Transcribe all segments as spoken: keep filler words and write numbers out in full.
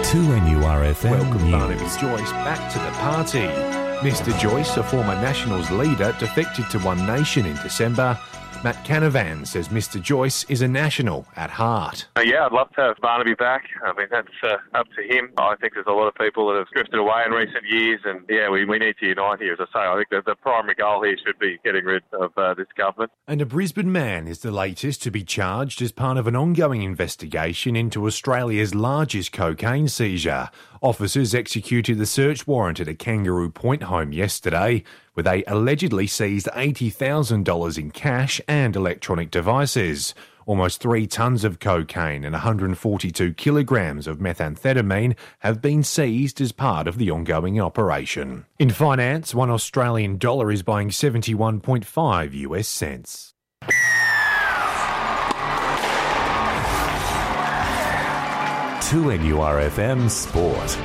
two N U R F M Welcome, News. Barnaby Joyce, back to the party. Mister Joyce, a former Nationals leader, defected to One Nation in December. Matt Canavan says Mister Joyce is a National at heart. Uh, yeah, I'd love to have Barnaby back. I mean, that's uh, up to him. I think there's a lot of people that have drifted away in recent years, and yeah, we, we need to unite here. As I say, I think that the primary goal here should be getting rid of uh, this government. And a Brisbane man is the latest to be charged as part of an ongoing investigation into Australia's largest cocaine seizure. Officers executed the search warrant at a Kangaroo Point home yesterday, where they allegedly seized eighty thousand dollars in cash and electronic devices. Almost three tonnes of cocaine and one hundred forty-two kilograms of methamphetamine have been seized as part of the ongoing operation. In finance, one Australian dollar is buying seventy-one point five U S cents. two N U R F M Sport.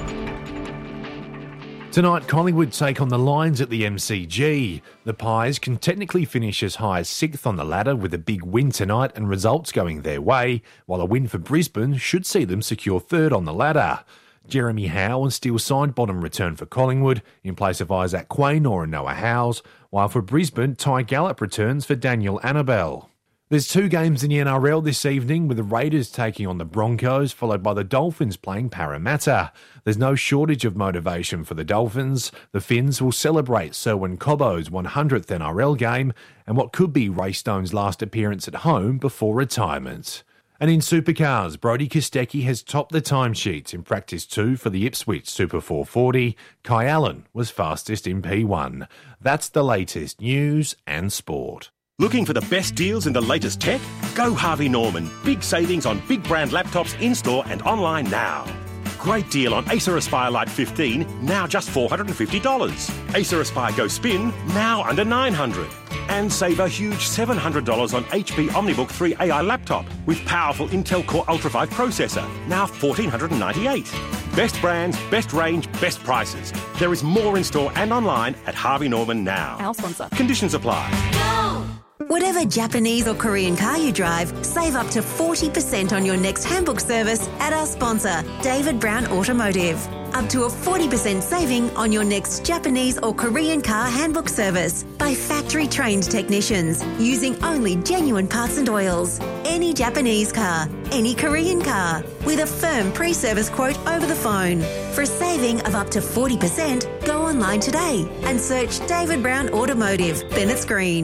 Tonight, Collingwood take on the Lions at the M C G. The Pies can technically finish as high as sixth on the ladder with a big win tonight and results going their way, while a win for Brisbane should see them secure third on the ladder. Jeremy Howe and Steele Sidebottom return for Collingwood in place of Isaac Quaynor and Noah Howes, while for Brisbane, Ty Gallup returns for Daniel Annabelle. There's two games in the N R L this evening, with the Raiders taking on the Broncos, followed by the Dolphins playing Parramatta. There's no shortage of motivation for the Dolphins. The Finns will celebrate Selwyn Cobbo's one hundredth N R L game and what could be Ray Stone's last appearance at home before retirement. And in supercars, Brodie Kostecki has topped the timesheets in practice two for the Ipswich Super four forty. Kai Allen was fastest in P one. That's the latest news and sport. Looking for the best deals in the latest tech? Go Harvey Norman. Big savings on big brand laptops in-store and online now. Great deal on Acer Aspire Lite fifteen, now just four hundred fifty dollars. Acer Aspire Go Spin, now under nine hundred dollars. And save a huge seven hundred dollars on H P OmniBook three A I laptop with powerful Intel Core Ultra five processor, now one thousand four hundred ninety-eight dollars. Best brands, best range, best prices. There is more in-store and online at Harvey Norman now. Our sponsor. Conditions apply. Go! Whatever Japanese or Korean car you drive, save up to forty percent on your next handbook service at our sponsor, David Brown Automotive. Up to a forty percent saving on your next Japanese or Korean car handbook service by factory-trained technicians using only genuine parts and oils. Any Japanese car, any Korean car, with a firm pre-service quote over the phone. For a saving of up to forty percent, go online today and search David Brown Automotive, Bennett's Green.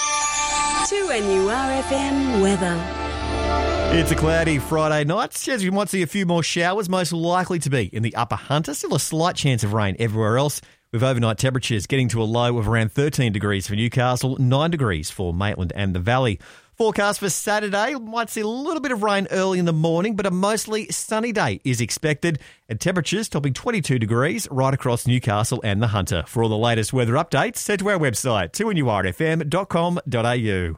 two N U R F M weather. It's a cloudy Friday night. Says we might see a few more showers, most likely to be in the Upper Hunter. Still a slight chance of rain everywhere else, with overnight temperatures getting to a low of around thirteen degrees for Newcastle, nine degrees for Maitland and the Valley. Forecast for Saturday, might see a little bit of rain early in the morning, but a mostly sunny day is expected, and temperatures topping twenty-two degrees right across Newcastle and the Hunter. For all the latest weather updates, head to our website, two N U R F M dot com dot a u.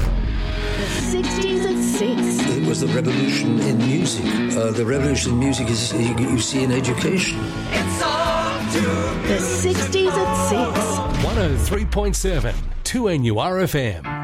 The sixties at six. It was the revolution in music. Uh, the revolution in music is you, you see in education. It's on to the sixties at six. one oh three point seven, two N U R F M.